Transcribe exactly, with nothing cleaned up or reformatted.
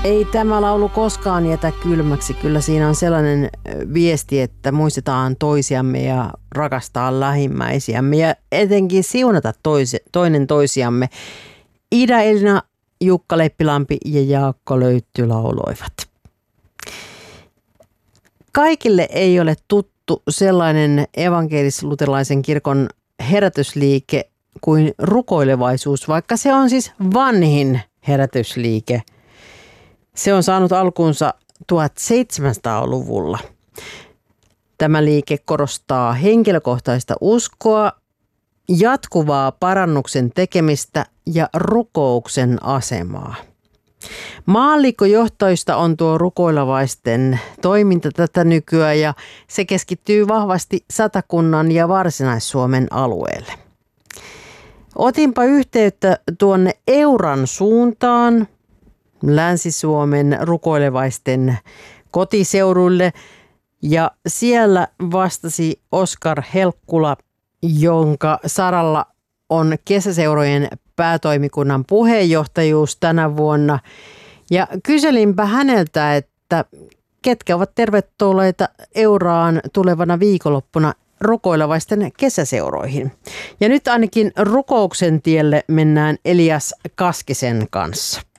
Ei tämä laulu koskaan jätä kylmäksi. Kyllä siinä on sellainen viesti, että muistetaan toisiamme ja rakastaa lähimmäisiämme ja etenkin siunata toise, toinen toisiamme. Ida-Elina, Jukka Leppilampi ja Jaakko Löytty lauloivat. Kaikille ei ole tuttu sellainen evankelis-luterilaisen kirkon herätysliike kuin rukoilevaisuus, vaikka se on siis vanhin herätysliike. Se on saanut alkunsa tuhatseitsemänsataaluvulla. Tämä liike korostaa henkilökohtaista uskoa, jatkuvaa parannuksen tekemistä ja rukouksen asemaa. Maallikkojohtoista on tuo rukoilevaisten toiminta tätä nykyään ja se keskittyy vahvasti Satakunnan ja Varsinais-Suomen alueelle. Otinpa yhteyttä tuonne Euran suuntaan, Länsi-Suomen rukoilevaisten kotiseudulle, ja siellä vastasi Oskar Helkkula, jonka saralla on kesäseurojen päätoimikunnan puheenjohtajuus tänä vuonna. Ja kyselinpä häneltä, että ketkä ovat tervetulleita Euraan tulevana viikonloppuna rukoilevaisten kesäseuroihin. Ja nyt ainakin rukouksen tielle mennään Elias Kaskisen kanssa.